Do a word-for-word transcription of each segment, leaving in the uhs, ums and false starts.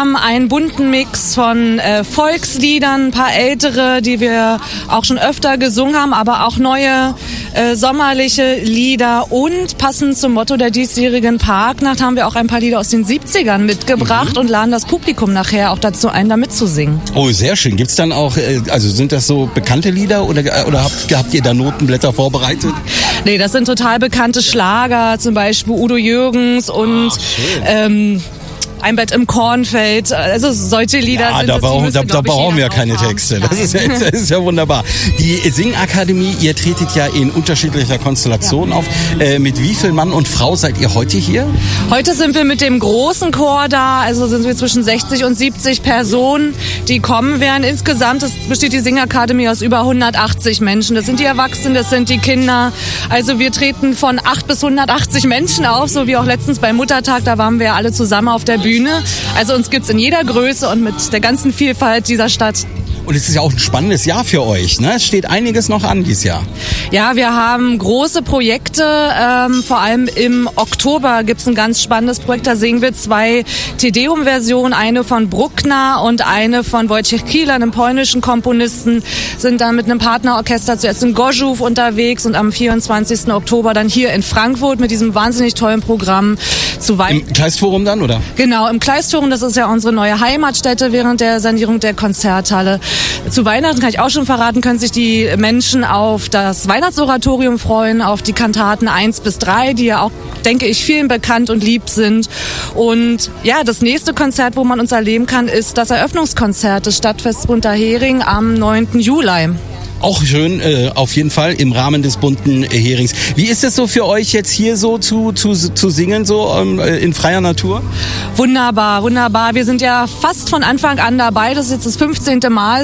haben einen bunten Mix von äh, Volksliedern, ein paar ältere, die wir auch schon öfter gesungen haben, aber auch neue äh, sommerliche Lieder. Und passend zum Motto der diesjährigen Parknacht haben wir auch ein paar Lieder aus den siebzigern mitgebracht mhm. und laden das Publikum nachher auch dazu ein, da mitzusingen. Oh, sehr schön. Gibt's dann auch, äh, also sind das so bekannte Lieder oder, oder habt, habt ihr da Notenblätter vorbereitet? Nee, das sind total bekannte Schlager, zum Beispiel Udo Jürgens und oh, ähm, Ein Bett im Kornfeld, also solche Lieder ja, sind da das, brauchen, müsste, da, da brauchen wir ja keine haben. Texte. Das ist, ja, das ist ja wunderbar. Die Singakademie, ihr tretet ja in unterschiedlicher Konstellation ja. auf. Äh, mit wie viel Mann und Frau seid ihr heute hier? Heute sind wir mit dem großen Chor da, also sind wir zwischen sechzig und siebzig Personen, die kommen werden. Insgesamt besteht die Singakademie aus über hundertachtzig Menschen. Das sind die Erwachsenen, das sind die Kinder. Also wir treten von acht bis hundertachtzig Menschen auf, so wie auch letztens beim Muttertag, da waren wir alle zusammen auf der Bühne. Also uns gibt's in jeder Größe und mit der ganzen Vielfalt dieser Stadt. Und es ist ja auch ein spannendes Jahr für euch, ne? Es steht einiges noch an dieses Jahr. Ja, wir haben große Projekte. Ähm, vor allem im Oktober gibt's ein ganz spannendes Projekt. Da singen wir zwei Te-Deum-Versionen. Eine von Bruckner und eine von Wojciech Kiel, einem polnischen Komponisten. Sind dann mit einem Partnerorchester zuerst in Gorzów unterwegs und am vierundzwanzigsten Oktober dann hier in Frankfurt mit diesem wahnsinnig tollen Programm zu Weihnachten. Im Kleistforum dann, oder? Genau, im Kleistforum. Das ist ja unsere neue Heimatstätte während der Sanierung der Konzerthalle. Zu Weihnachten kann ich auch schon verraten, können sich die Menschen auf das Weihnachtsoratorium freuen, auf die Kantaten eins bis drei, die ja auch, denke ich, vielen bekannt und lieb sind. Und ja, das nächste Konzert, wo man uns erleben kann, ist das Eröffnungskonzert des Stadtfests Bunter-Hering am neunten Juli. Auch schön, äh, auf jeden Fall im Rahmen des bunten äh, Herings. Wie ist es so für euch jetzt hier so zu zu zu singen, so ähm, in freier Natur? Wunderbar, wunderbar. Wir sind ja fast von Anfang an dabei. Das ist jetzt das fünfzehnte Mal.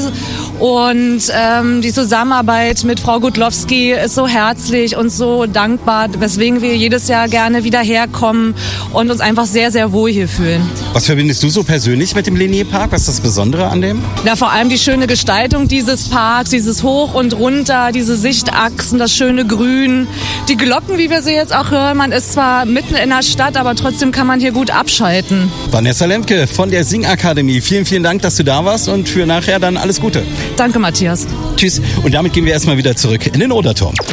Und ähm, die Zusammenarbeit mit Frau Gudlowski ist so herzlich und so dankbar, weswegen wir jedes Jahr gerne wieder herkommen und uns einfach sehr, sehr wohl hier fühlen. Was verbindest du so persönlich mit dem Lenier-Park? Was ist das Besondere an dem? Ja, vor allem die schöne Gestaltung dieses Parks, dieses Hoch und runter, diese Sichtachsen, das schöne Grün, die Glocken, wie wir sie jetzt auch hören. Man ist zwar mitten in der Stadt, aber trotzdem kann man hier gut abschalten. Vanessa Lemke von der Singakademie, vielen, vielen Dank, dass du da warst und für nachher dann alles Gute. Danke, Matthias. Tschüss. Und damit gehen wir erstmal wieder zurück in den Oderturm.